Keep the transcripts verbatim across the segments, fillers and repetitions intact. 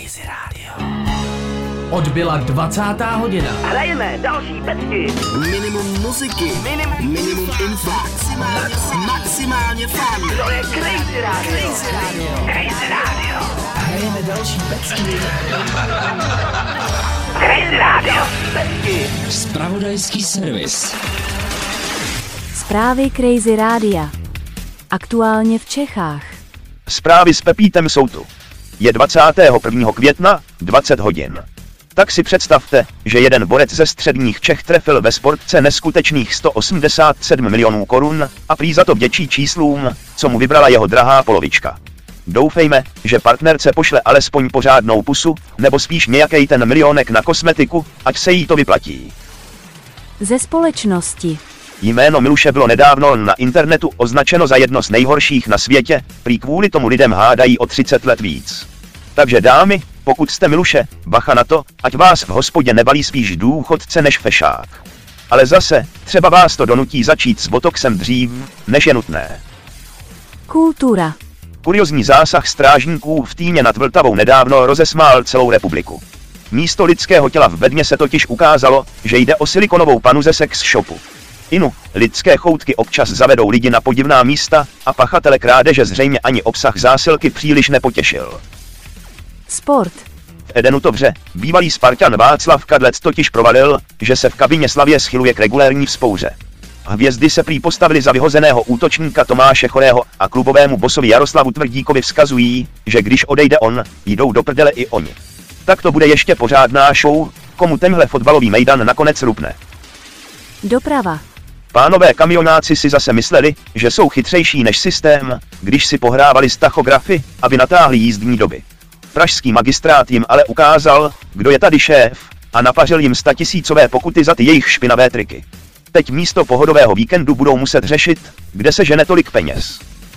Crazy Radio. Odbyla dvacátá hodina. Hrajeme další pecky. Minimum muziky. Minimum, minimum info. Maximálně, maximálně fun. To je Crazy Radio. Crazy Radio. Crazy Radio. Hrajeme další pecky. Crazy Radio. Pecky. Zpravodajský servis. Zprávy Crazy Rádia. Aktuálně v Čechách. Zprávy s Pepítem jsou tu. Je dvacátého prvního května, dvacet hodin. Tak si představte, že jeden borec ze středních Čech trefil ve sportce neskutečných sto osmdesát sedm milionů korun a prý za to vděčí číslům, co mu vybrala jeho drahá polovička. Doufejme, že partnerce pošle alespoň pořádnou pusu, nebo spíš nějakej ten milionek na kosmetiku, ať se jí to vyplatí. Ze společnosti. Jméno Miluše bylo nedávno na internetu označeno za jedno z nejhorších na světě, prý kvůli tomu lidem hádají o třicet let víc. Takže dámy, pokud jste Miluše, bacha na to, ať vás v hospodě nebalí spíš důchodce než fešák. Ale zase, třeba vás to donutí začít s botoxem dřív, než je nutné. Kultura. Kuriozní zásah strážníků v Týně nad Vltavou nedávno rozesmál celou republiku. Místo lidského těla v bedně se totiž ukázalo, že jde o silikonovou panu ze sex shopu. Inu, lidské choutky občas zavedou lidi na podivná místa a pachatele krádeže zřejmě ani obsah zásilky příliš nepotěšil. Sport. V Edenu to vře, bývalý Spartan Václav Kadlec totiž provalil, že se v kabině Slavie schyluje k regulérní vzpouře. Hvězdy se prý postavili za vyhozeného útočníka Tomáše Chorého a klubovému bosovi Jaroslavu Tvrdíkovi vzkazují, že když odejde on, jdou do prdele i oni. Tak to bude ještě pořádná show, komu tenhle fotbalový mejdan nakonec rupne. Doprava. Pánové kamionáci si zase mysleli, že jsou chytřejší než systém, když si pohrávali s tachografy, aby natáhli jízdní doby. Pražský magistrát jim ale ukázal, kdo je tady šéf, a napařil jim statisícové pokuty za ty jejich špinavé triky. Teď místo pohodového víkendu budou muset řešit, kde se žene tolik peněz.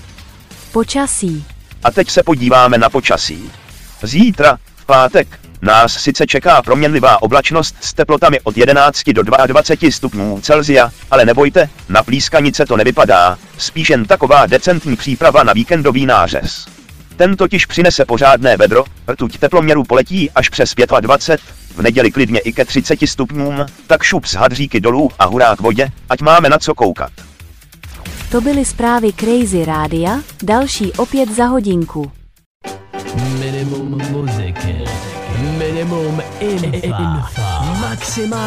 Počasí. A teď se podíváme na počasí. Zítra, v pátek, nás sice čeká proměnlivá oblačnost s teplotami od jedenácti do dvaceti dvou stupňů Celsia, ale nebojte, na plískanice to nevypadá, spíš jen taková decentní příprava na víkendový nářez. Ten totiž přinese pořádné vedro, rtuť teploměru poletí až přes dvacet pět, v neděli klidně i ke třiceti stupňům, tak šup z hadříky dolů a hurá k vodě, ať máme na co koukat. To byly zprávy Crazy Rádia, další opět za hodinku. Minimum muziky. Minimum info. Maximálně